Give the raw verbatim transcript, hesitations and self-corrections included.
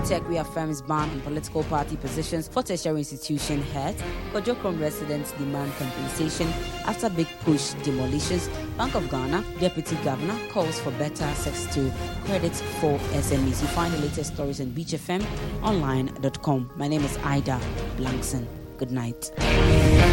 Tech reaffirms ban on political party positions for tertiary institution heads. Kojokrom residents demand compensation after big push demolitions. Bank of Ghana Deputy Governor calls for better access to credit for S M Es. You find the latest stories on beach f m online dot com. My name is Ida Blankson. Good night.